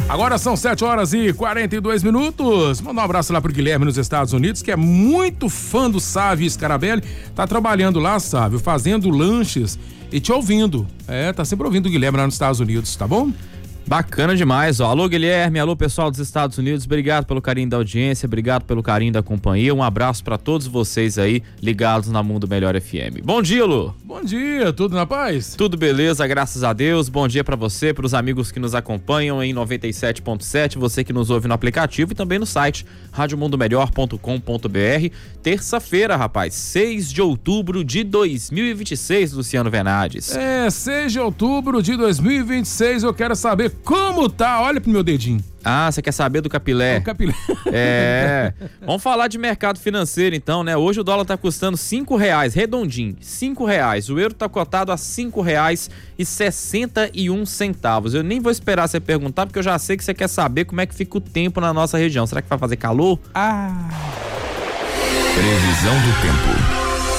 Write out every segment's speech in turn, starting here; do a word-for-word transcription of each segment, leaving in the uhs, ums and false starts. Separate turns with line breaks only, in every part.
Agora são sete horas e quarenta e dois minutos. Manda um abraço lá pro Guilherme nos Estados Unidos, que é muito fã do Sávio Scarabelli. Tá trabalhando lá, Sávio, fazendo lanches e te ouvindo. É, tá sempre ouvindo o Guilherme lá nos Estados Unidos, tá bom?
Bacana demais, ó. Alô, Guilherme, alô, pessoal dos Estados Unidos, obrigado pelo carinho da audiência, obrigado pelo carinho da companhia, um abraço pra todos vocês aí ligados na Mundo Melhor F M. Bom dia, Lu.
Bom dia, tudo na paz?
Tudo beleza, graças a Deus. Bom dia pra você, pros amigos que nos acompanham em noventa e sete ponto sete, você que nos ouve no aplicativo e também no site rádio mundo melhor ponto com ponto b r. Terça-feira, rapaz, seis de outubro de dois mil e vinte e seis, Luciano Venades.
É, seis de outubro de dois mil e vinte e seis, eu quero saber como tá, olha pro meu dedinho.
Ah, você quer saber do capilé?
O capilé.
É. Vamos falar de mercado financeiro então, né? Hoje o dólar tá custando cinco reais, redondinho, cinco reais. O euro tá cotado a cinco reais e sessenta e um centavos. Eu nem vou esperar você perguntar, porque eu já sei que você quer saber como é que fica o tempo na nossa região. Será que vai fazer calor?
Ah.
Previsão do tempo.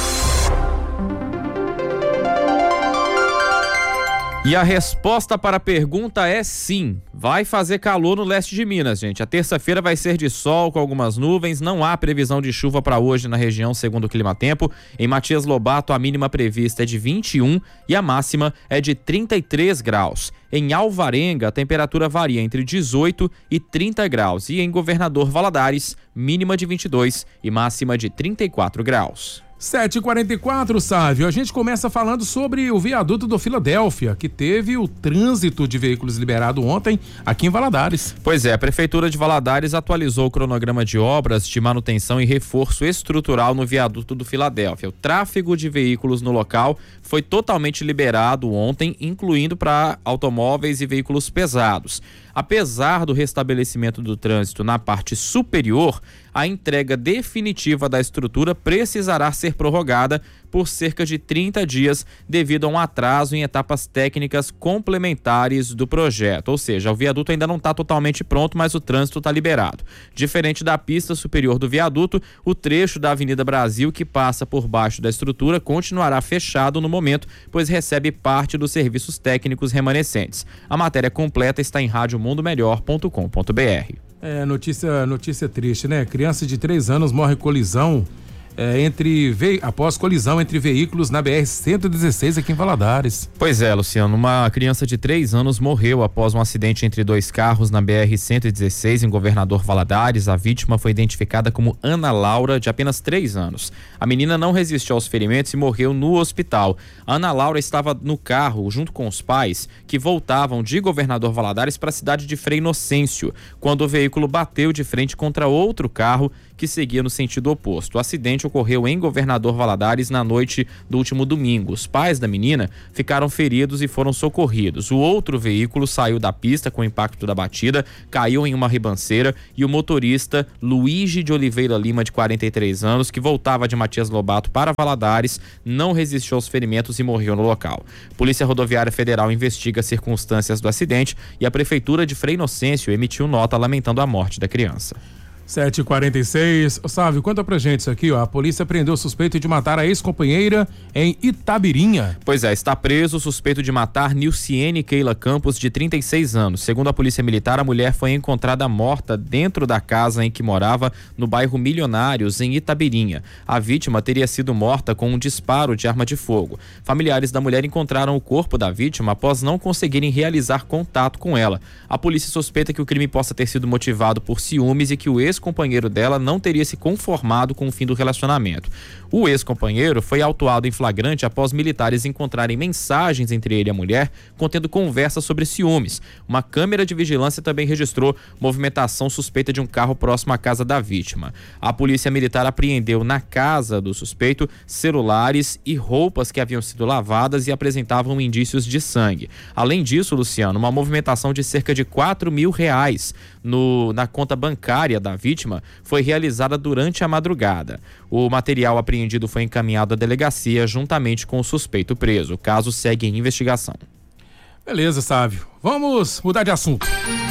E a resposta para a pergunta é sim, vai fazer calor no leste de Minas, gente. A terça-feira vai ser de sol com algumas nuvens, não há previsão de chuva para hoje na região, segundo o Clima Tempo. Em Matias Lobato, a mínima prevista é de vinte e um e a máxima é de trinta e três graus. Em Alvarenga, a temperatura varia entre dezoito e trinta graus. E em Governador Valadares, mínima de vinte e dois e máxima de trinta e quatro graus.
sete e quarenta e quatro, Sávio. A gente começa falando sobre o viaduto do Filadélfia, que teve o trânsito de veículos liberado ontem aqui em Valadares.
Pois é, a Prefeitura de Valadares atualizou o cronograma de obras de manutenção e reforço estrutural no viaduto do Filadélfia. O tráfego de veículos no local foi totalmente liberado ontem, incluindo para automóveis e veículos pesados. Apesar do restabelecimento do trânsito na parte superior, a entrega definitiva da estrutura precisará ser prorrogada por cerca de trinta dias devido a um atraso em etapas técnicas complementares do projeto. Ou seja, o viaduto ainda não está totalmente pronto, mas o trânsito está liberado. Diferente da pista superior do viaduto, o trecho da Avenida Brasil que passa por baixo da estrutura continuará fechado no momento, pois recebe parte dos serviços técnicos remanescentes. A matéria completa está em rádio mundo melhor ponto com ponto b r.
É, notícia, notícia triste, né? Criança de três anos morre em colisão É, entre ve... após colisão entre veículos na B R cento e dezesseis aqui em Valadares.
Pois é, Luciano, uma criança de três anos morreu após um acidente entre dois carros na B R cento e dezesseis em Governador Valadares. A vítima foi identificada como Ana Laura, de apenas três anos. A menina não resistiu aos ferimentos e morreu no hospital. A Ana Laura estava no carro junto com os pais que voltavam de Governador Valadares para a cidade de Frei Inocêncio, quando o veículo bateu de frente contra outro carro que seguia no sentido oposto. O acidente ocorreu em Governador Valadares na noite do último domingo. Os pais da menina ficaram feridos e foram socorridos. O outro veículo saiu da pista com o impacto da batida, caiu em uma ribanceira e o motorista Luigi de Oliveira Lima, de quarenta e três anos, que voltava de Matias Lobato para Valadares, não resistiu aos ferimentos e morreu no local. Polícia Rodoviária Federal investiga as circunstâncias do acidente e a Prefeitura de Frei Inocêncio emitiu nota lamentando a morte da criança.
sete e quarenta e seis. Sávio, conta pra gente isso aqui, ó. A polícia prendeu o suspeito de matar a ex-companheira em Itabirinha.
Pois é, está preso o suspeito de matar Nilciene Keila Campos, de trinta e seis anos. Segundo a Polícia Militar, a mulher foi encontrada morta dentro da casa em que morava no bairro Milionários, em Itabirinha. A vítima teria sido morta com um disparo de arma de fogo. Familiares da mulher encontraram o corpo da vítima após não conseguirem realizar contato com ela. A polícia suspeita que o crime possa ter sido motivado por ciúmes e que o ex ex-companheiro dela não teria se conformado com o fim do relacionamento. O ex-companheiro foi autuado em flagrante após militares encontrarem mensagens entre ele e a mulher contendo conversas sobre ciúmes. Uma câmera de vigilância também registrou movimentação suspeita de um carro próximo à casa da vítima. A polícia militar apreendeu na casa do suspeito celulares e roupas que haviam sido lavadas e apresentavam indícios de sangue. Além disso, Luciano, uma movimentação de cerca de quatro mil reais no, na conta bancária da vítima foi realizada durante a madrugada. O material apreendido foi encaminhado à delegacia juntamente com o suspeito preso. O caso segue em investigação.
Beleza, Sávio. Vamos mudar de assunto.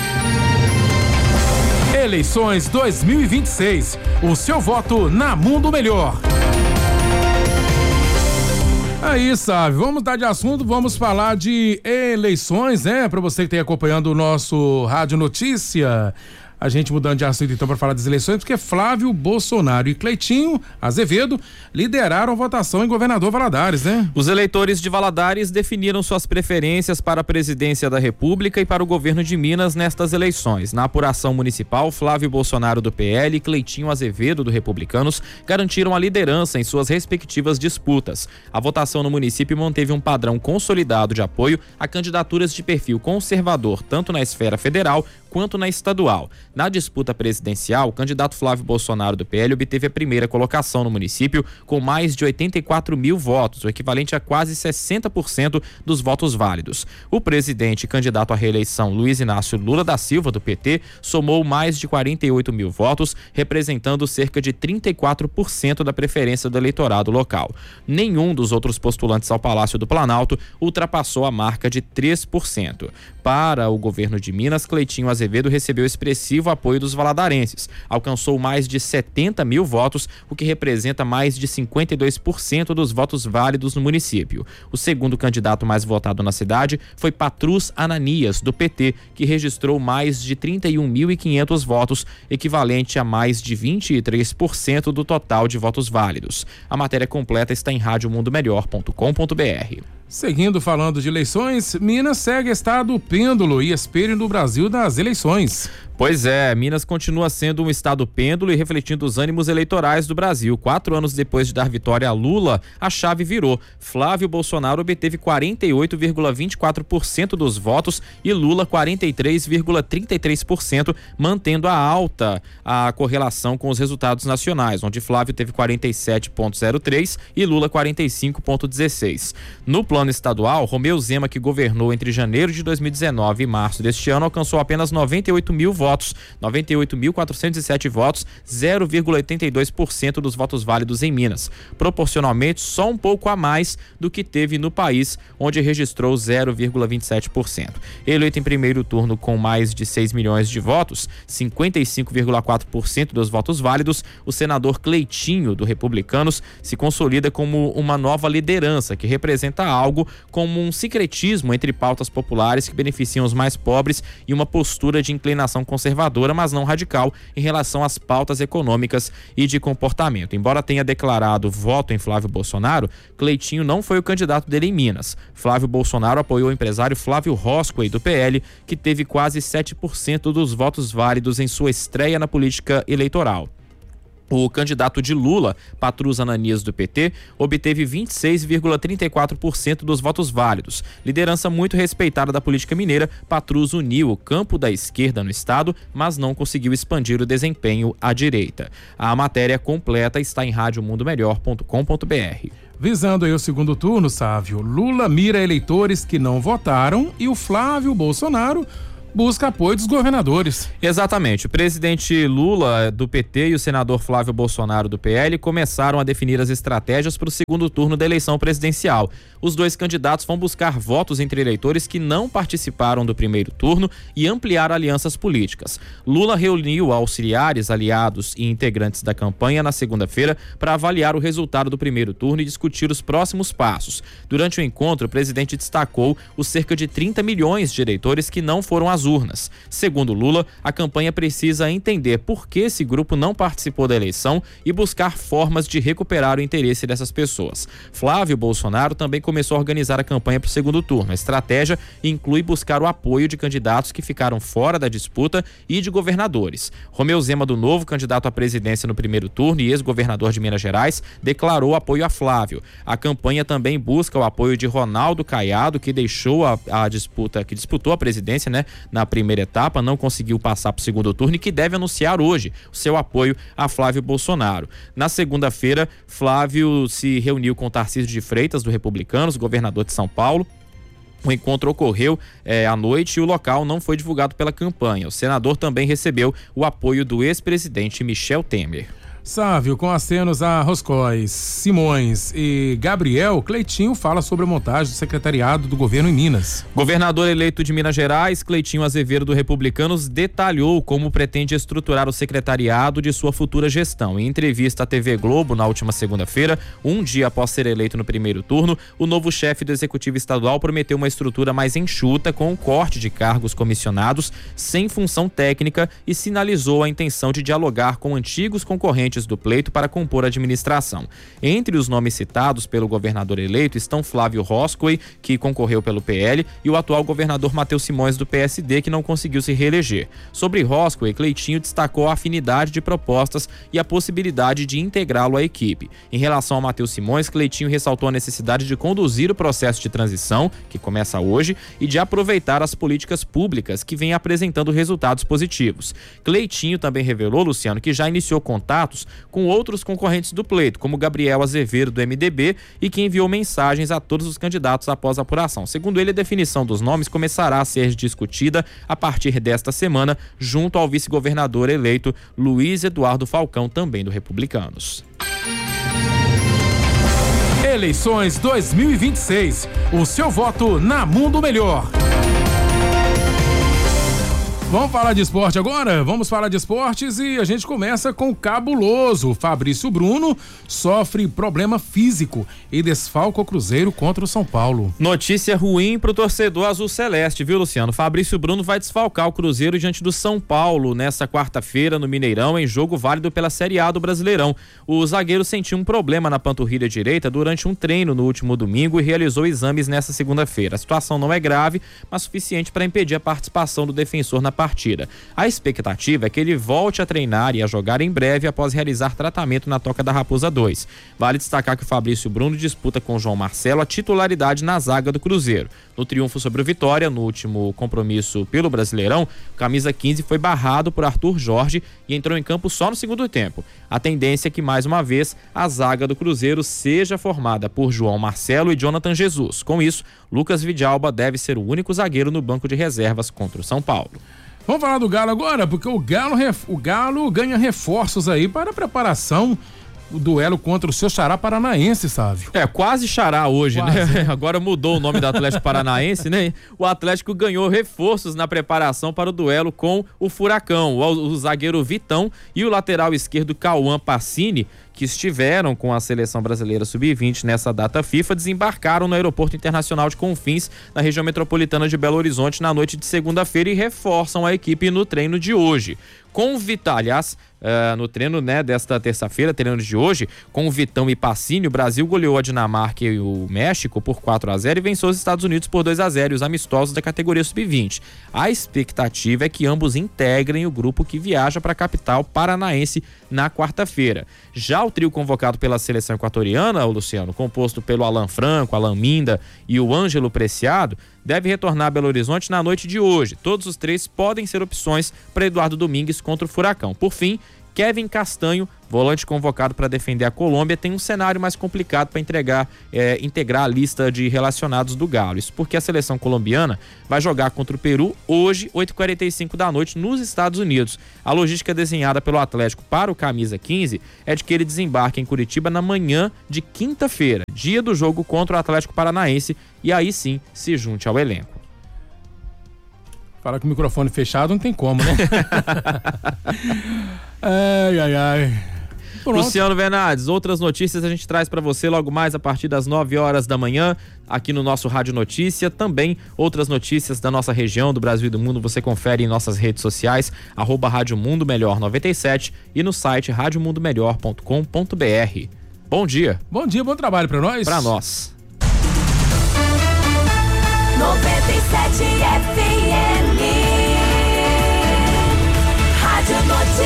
Eleições dois mil e vinte e seis. O seu voto na Mundo Melhor. Aí, sabe, vamos mudar de assunto, vamos falar de eleições, né? Para você que tem acompanhando o nosso Rádio Notícia. A gente mudando de assunto então para falar das eleições, porque Flávio Bolsonaro e Cleitinho Azevedo lideraram a votação em Governador Valadares, né?
Os eleitores de Valadares definiram suas preferências para a presidência da República e para o governo de Minas nestas eleições. Na apuração municipal, Flávio Bolsonaro do P L e Cleitinho Azevedo do Republicanos garantiram a liderança em suas respectivas disputas. A votação no município manteve um padrão consolidado de apoio a candidaturas de perfil conservador, tanto na esfera federal quanto na estadual. Na disputa presidencial, o candidato Flávio Bolsonaro do P L obteve a primeira colocação no município com mais de oitenta e quatro mil votos, o equivalente a quase sessenta por cento dos votos válidos. O presidente e candidato à reeleição Luiz Inácio Lula da Silva do P T somou mais de quarenta e oito mil votos, representando cerca de trinta e quatro por cento da preferência do eleitorado local. Nenhum dos outros postulantes ao Palácio do Planalto ultrapassou a marca de três por cento. Para o governo de Minas, Cleitinho Azevedo recebeu expressivo apoio dos valadarenses. Alcançou mais de setenta mil votos, o que representa mais de cinquenta e dois por cento dos votos válidos no município. O segundo candidato mais votado na cidade foi Patrus Ananias, do P T, que registrou mais de trinta e um mil e quinhentos votos, equivalente a mais de vinte e três por cento do total de votos válidos. A matéria completa está em rádio mundo melhor ponto com ponto b r.
Seguindo falando de eleições, Minas segue estado pêndulo e espelho do Brasil das eleições.
Pois é, Minas continua sendo um estado pêndulo e refletindo os ânimos eleitorais do Brasil. Quatro anos depois de dar vitória a Lula, a chave virou. Flávio Bolsonaro obteve quarenta e oito vírgula vinte e quatro por cento dos votos e Lula quarenta e três vírgula trinta e três por cento, mantendo a alta a correlação com os resultados nacionais, onde Flávio teve quarenta e sete vírgula zero três e Lula quarenta e cinco vírgula dezesseis. No plano estadual, Romeu Zema, que governou entre janeiro de dois mil e dezenove e março deste ano, alcançou apenas noventa e oito mil votos, noventa e oito mil quatrocentos e sete votos, zero vírgula oitenta e dois por cento dos votos válidos em Minas, proporcionalmente só um pouco a mais do que teve no país, onde registrou zero vírgula vinte e sete por cento. Eleito em primeiro turno com mais de seis milhões de votos, cinquenta e cinco vírgula quatro por cento dos votos válidos, o senador Cleitinho, do Republicanos, se consolida como uma nova liderança que representa algo como um sincretismo entre pautas populares que beneficiam os mais pobres e uma postura de inclinação conservadora, mas não radical, em relação às pautas econômicas e de comportamento. Embora tenha declarado voto em Flávio Bolsonaro, Cleitinho não foi o candidato dele em Minas. Flávio Bolsonaro apoiou o empresário Flávio Roscoe, do P L, que teve quase sete por cento dos votos válidos em sua estreia na política eleitoral. O candidato de Lula, Patrus Ananias do P T, obteve vinte e seis vírgula trinta e quatro por cento dos votos válidos. Liderança muito respeitada da política mineira, Patrus uniu o campo da esquerda no estado, mas não conseguiu expandir o desempenho à direita. A matéria completa está em rádio mundo melhor ponto com ponto b r.
Visando aí o segundo turno, Sávio, Lula mira eleitores que não votaram e o Flávio Bolsonaro busca apoio dos governadores.
Exatamente. O presidente Lula do P T e o senador Flávio Bolsonaro do P L começaram a definir as estratégias para o segundo turno da eleição presidencial. Os dois candidatos vão buscar votos entre eleitores que não participaram do primeiro turno e ampliar alianças políticas. Lula reuniu auxiliares, aliados e integrantes da campanha na segunda-feira para avaliar o resultado do primeiro turno e discutir os próximos passos. Durante o encontro, o presidente destacou os cerca de trinta milhões de eleitores que não foram às urnas. Segundo Lula, a campanha precisa entender por que esse grupo não participou da eleição e buscar formas de recuperar o interesse dessas pessoas. Flávio Bolsonaro também começou a organizar a campanha para o segundo turno. A estratégia inclui buscar o apoio de candidatos que ficaram fora da disputa e de governadores. Romeu Zema, do Novo, candidato à presidência no primeiro turno e ex-governador de Minas Gerais, declarou apoio a Flávio. A campanha também busca o apoio de Ronaldo Caiado, que deixou a, a disputa, que disputou a presidência, né, na primeira etapa, não conseguiu passar para o segundo turno e que deve anunciar hoje o seu apoio a Flávio Bolsonaro. Na segunda-feira, Flávio se reuniu com Tarcísio de Freitas, do Republicanos, governador de São Paulo. O encontro ocorreu é, à noite e o local não foi divulgado pela campanha. O senador também recebeu o apoio do ex-presidente Michel Temer.
Sávio, com acenos a Roscoes, Simões e Gabriel, Cleitinho fala sobre a montagem do secretariado do governo em Minas.
Governador eleito de Minas Gerais, Cleitinho Azevedo do Republicanos, detalhou como pretende estruturar o secretariado de sua futura gestão. Em entrevista à T V Globo na última segunda-feira, um dia após ser eleito no primeiro turno, o novo chefe do Executivo Estadual prometeu uma estrutura mais enxuta com um corte de cargos comissionados sem função técnica e sinalizou a intenção de dialogar com antigos concorrentes do pleito para compor a administração. Entre os nomes citados pelo governador eleito estão Flávio Roscoe, que concorreu pelo P L, e o atual governador Matheus Simões do P S D, que não conseguiu se reeleger. Sobre Roscoe, Cleitinho destacou a afinidade de propostas e a possibilidade de integrá-lo à equipe. Em relação ao Matheus Simões, Cleitinho ressaltou a necessidade de conduzir o processo de transição, que começa hoje, e de aproveitar as políticas públicas que vêm apresentando resultados positivos. Cleitinho também revelou, Luciano, que já iniciou contatos com outros concorrentes do pleito, como Gabriel Azevedo do M D B, e que enviou mensagens a todos os candidatos após a apuração. Segundo ele, a definição dos nomes começará a ser discutida a partir desta semana, junto ao vice-governador eleito Luiz Eduardo Falcão, também do Republicanos.
Eleições dois mil e vinte e seis. O seu voto na Mundo Melhor. Vamos falar de esporte agora? Vamos falar de esportes e a gente começa com o cabuloso. Fabrício Bruno sofre problema físico e desfalca o Cruzeiro contra o São Paulo.
Notícia ruim pro torcedor azul celeste, viu, Luciano? Fabrício Bruno vai desfalcar o Cruzeiro diante do São Paulo nesta quarta-feira no Mineirão, em jogo válido pela Série A do Brasileirão. O zagueiro sentiu um problema na panturrilha direita durante um treino no último domingo e realizou exames nesta segunda-feira. A situação não é grave, mas suficiente para impedir a participação do defensor na partida. A expectativa é que ele volte a treinar e a jogar em breve após realizar tratamento na Toca da Raposa dois. Vale destacar que o Fabrício Bruno disputa com o João Marcelo a titularidade na zaga do Cruzeiro. No triunfo sobre o Vitória, no último compromisso pelo Brasileirão, o camisa quinze foi barrado por Arthur Jorge e entrou em campo só no segundo tempo. A tendência é que, mais uma vez, a zaga do Cruzeiro seja formada por João Marcelo e Jonathan Jesus. Com isso, Lucas Vidalba deve ser o único zagueiro no banco de reservas contra o São Paulo.
Vamos falar do Galo agora, porque o Galo, o Galo ganha reforços aí para a preparação do duelo contra o seu xará paranaense, Sávio.
É, quase xará hoje, quase, né? né? Agora mudou o nome do Atlético Paranaense, né? O Atlético ganhou reforços na preparação para o duelo com o Furacão. O, o zagueiro Vitão e o lateral esquerdo Cauã Pacini, que estiveram com a seleção brasileira sub vinte nessa data FIFA, desembarcaram no Aeroporto Internacional de Confins, na região metropolitana de Belo Horizonte, na noite de segunda-feira e reforçam a equipe no treino de hoje. Com o Vitão, aliás, uh, no treino né, desta terça-feira, treino de hoje, com o Vitão e Pacini, o Brasil goleou a Dinamarca e o México por quatro a zero e venceu os Estados Unidos por dois a zero e os amistosos da categoria sub vinte. A expectativa é que ambos integrem o grupo que viaja para a capital paranaense na quarta-feira. Já o trio convocado pela seleção equatoriana, o Luciano, composto pelo Alan Franco, Alan Minda e o Ângelo Preciado, deve retornar a Belo Horizonte na noite de hoje. Todos os três podem ser opções para Eduardo Domingues contra o Furacão. Por fim, Kevin Castanho, volante convocado para defender a Colômbia, tem um cenário mais complicado para entregar, é, integrar a lista de relacionados do Galo. Isso porque a seleção colombiana vai jogar contra o Peru hoje, oito e quarenta e cinco da noite, nos Estados Unidos. A logística desenhada pelo Atlético para o camisa quinze é de que ele desembarque em Curitiba na manhã de quinta-feira, dia do jogo contra o Atlético Paranaense, e aí sim se junte ao elenco.
Fala com o microfone fechado não tem como, né? Ai, ai, ai.
Pronto. Luciano Bernardes, outras notícias a gente traz para você logo mais a partir das nove horas da manhã, aqui no nosso Rádio Notícia. Também outras notícias da nossa região, do Brasil e do mundo, você confere em nossas redes sociais, arroba Rádio Mundo Melhor noventa e sete e no site rádio mundo melhor ponto com ponto b r. Bom dia.
Bom dia, bom trabalho para nós.
Para nós.
noventa e sete F M Rádio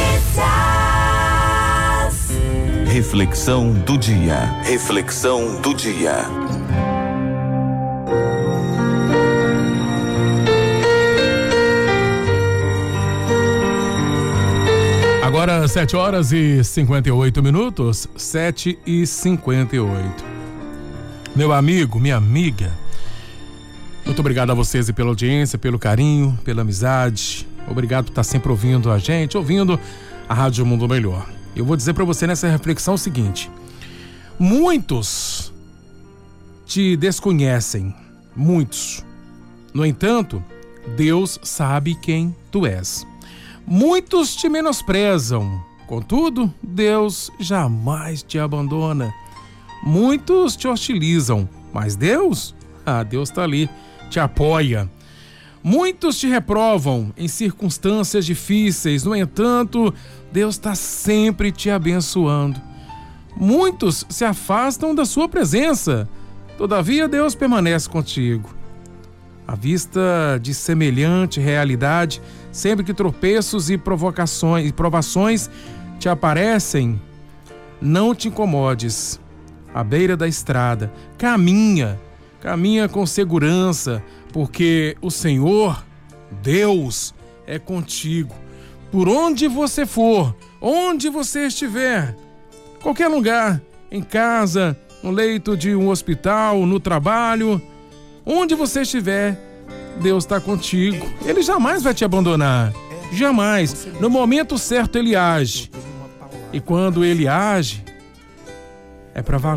Notícias.
Reflexão do dia. Reflexão do dia.
Agora sete horas e cinquenta e oito minutos, sete e cinquenta e oito. Meu amigo, minha amiga, muito obrigado a vocês e pela audiência, pelo carinho, pela amizade. Obrigado por estar sempre ouvindo a gente, ouvindo a Rádio Mundo Melhor. Eu vou dizer para você nessa reflexão o seguinte: muitos te desconhecem, muitos. No entanto, Deus sabe quem tu és. Muitos te menosprezam, contudo, Deus jamais te abandona. Muitos te hostilizam, mas Deus, ah, Deus está ali, te apoia. Muitos te reprovam em circunstâncias difíceis, no entanto, Deus está sempre te abençoando. Muitos se afastam da sua presença, todavia Deus permanece contigo. À vista de semelhante realidade, sempre que tropeços e provocações e provações te aparecem, não te incomodes. À beira da estrada, caminha, caminha com segurança, porque o Senhor, Deus, é contigo. Por onde você for, onde você estiver, qualquer lugar, em casa, no leito de um hospital, no trabalho, onde você estiver, Deus está contigo. Ele jamais vai te abandonar. Jamais. No momento certo ele age. E quando ele age, é para valer.